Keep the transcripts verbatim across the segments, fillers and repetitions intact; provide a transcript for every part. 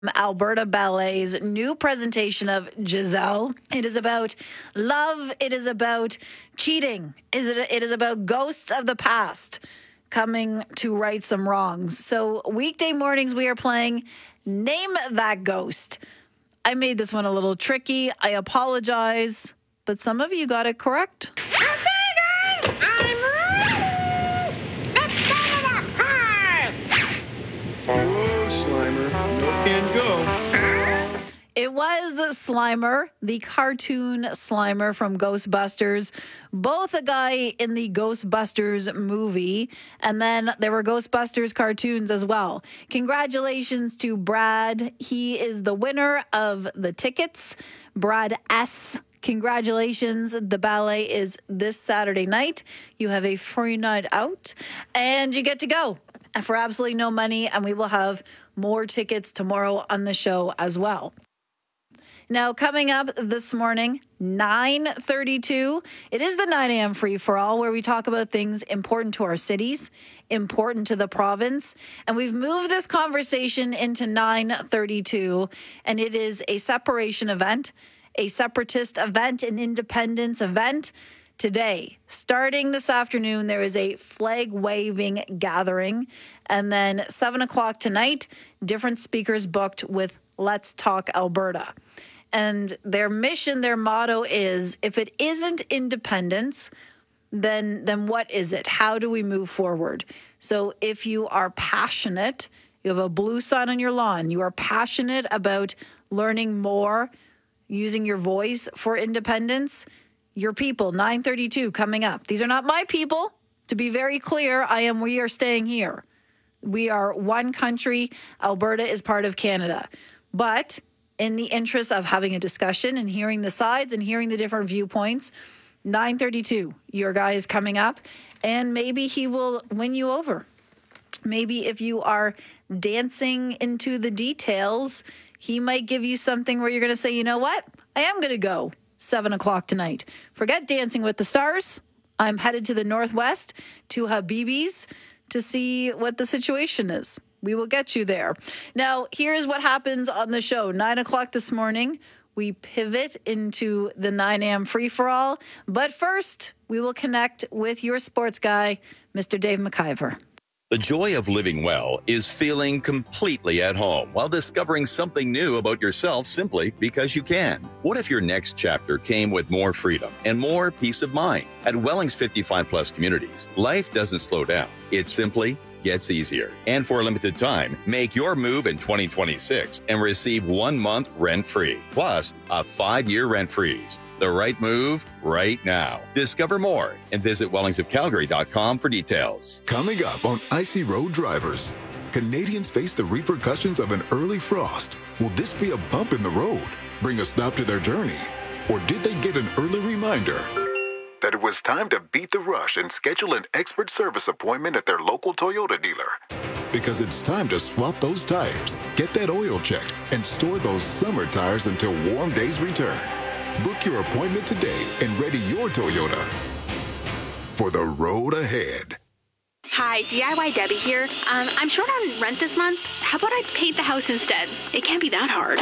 Alberta Ballet's new presentation of Giselle. It is about love. It is about cheating. Is it? It is about ghosts of the past coming to right some wrongs. So weekday mornings we are playing Name That Ghost. I made this one a little tricky. I apologize, but some of you got it correct. It was Slimer, the cartoon Slimer from Ghostbusters, both a guy in the Ghostbusters movie, and then there were Ghostbusters cartoons as well. Congratulations to Brad. He is the winner of the tickets. Brad S. Congratulations. The ballet is this Saturday night. You have a free night out, and you get to go for absolutely no money, and we will have more tickets tomorrow on the show as well. Now, coming up this morning, nine thirty-two, it is the nine a.m. free-for-all where we talk about things important to our cities, important to the province. And we've moved this conversation into nine thirty-two, and it is a separation event, a separatist event, an independence event. Today, starting this afternoon, there is a flag-waving gathering. And then seven o'clock tonight, different speakers booked with Let's Talk Alberta. And their mission, their motto is, if it isn't independence, then then what is it? How do we move forward? So if you are passionate, you have a blue sign on your lawn, you are passionate about learning more, using your voice for independence, your people, nine thirty-two coming up. These are not my people. To be very clear, I am, we are staying here. We are one country. Alberta is part of Canada. But in the interest of having a discussion and hearing the sides and hearing the different viewpoints, nine thirty-two, your guy is coming up, and maybe he will win you over. Maybe if you are dancing into the details, he might give you something where you're going to say, you know what? I am going to go seven o'clock tonight. Forget Dancing with the Stars. I'm headed to the Northwest, to Habibi's, to see what the situation is. We will get you there. Now, here's what happens on the show. Nine o'clock this morning, we pivot into the nine a.m. free-for-all. But first, we will connect with your sports guy, Mister Dave McIver. The joy of living well is feeling completely at home while discovering something new about yourself simply because you can. What if your next chapter came with more freedom and more peace of mind? At Wellings fifty-five plus communities, life doesn't slow down. It simply gets easier. And for a limited time, make your move in twenty twenty-six and receive one month rent-free, plus a five-year rent freeze. The right move right now. Discover more and visit wellings of calgary dot com for details. Coming up on Icy Road Drivers, Canadians face the repercussions of an early frost. Will this be a bump in the road, bring a stop to their journey? Or did they get an early reminder that it was time to beat the rush and schedule an expert service appointment at their local Toyota dealer? Because it's time to swap those tires, get that oil checked, and store those summer tires until warm days return. Book your appointment today and ready your Toyota for the road ahead. Hi, D I Y Debbie here. Um, I'm short on rent this month. How about I paint the house instead? It can't be that hard.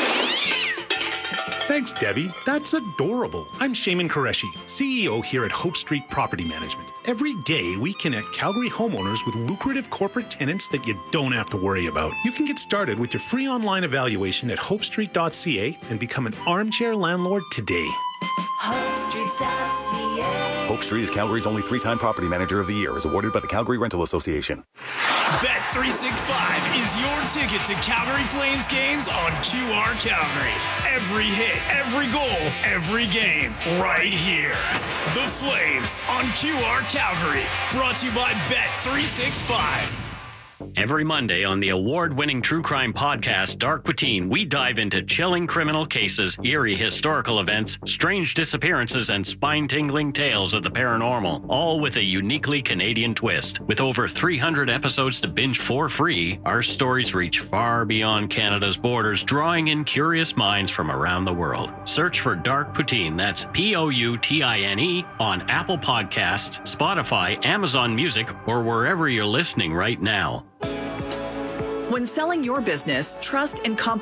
Thanks, Debbie. That's adorable. I'm Shaman Qureshi, C E O here at Hope Street Property Management. Every day, we connect Calgary homeowners with lucrative corporate tenants that you don't have to worry about. You can get started with your free online evaluation at hope street dot c a and become an armchair landlord today. hope street dot c a Hope Street is Calgary's only three-time Property Manager of the Year, as awarded by the Calgary Rental Association. Bet three sixty-five is your ticket to Calgary Flames games on Q R Calgary. Every hit, every goal, every game, right here. The Flames on Q R Calgary. Brought to you by Bet three sixty-five. Every Monday on the award-winning true crime podcast, Dark Poutine, we dive into chilling criminal cases, eerie historical events, strange disappearances, and spine-tingling tales of the paranormal, all with a uniquely Canadian twist. With over three hundred episodes to binge for free, our stories reach far beyond Canada's borders, drawing in curious minds from around the world. Search for Dark Poutine, that's P O U T I N E, on Apple Podcasts, Spotify, Amazon Music, or wherever you're listening right now. When selling your business, trust and confidence